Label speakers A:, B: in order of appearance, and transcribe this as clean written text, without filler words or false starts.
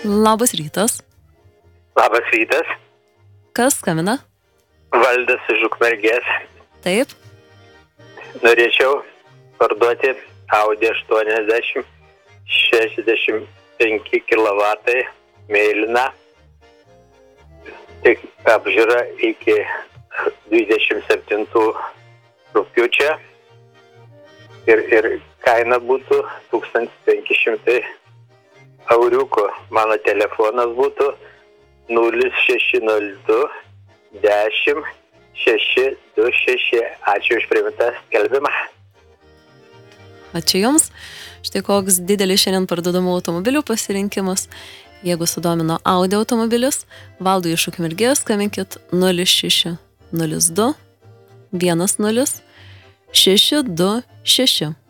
A: Labas rytas.
B: Labas rytas.
A: Kas skambina?
B: Valdas iš Ukmergės.
A: Taip.
B: Norėčiau parduoti Audi 80 65 kW mėlyną. Tik apžiūra iki 27 rugpjūčio. Ir kaina būtų 1500 euriukų. Mano telefonas būtų 0602 10 626. Ačiū už priimtą skelbimą.
A: Ačiū Jums. Štai koks didelis šiandien parduodamų automobilių pasirinkimas. Jeigu sudomino Audi automobilis, Valdui iš Ukmergės skambinkit 06 02 10 626.